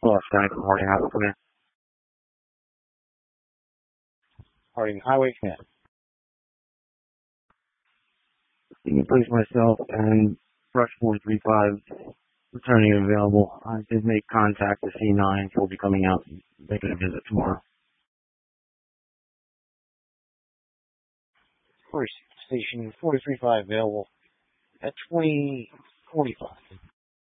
Frank from Harding Highway Command. Harding Highway Command. You can place myself and Brush 435 returning available. I did make contact with C9, so we'll be coming out and making a visit tomorrow. Station 435 available at 2045.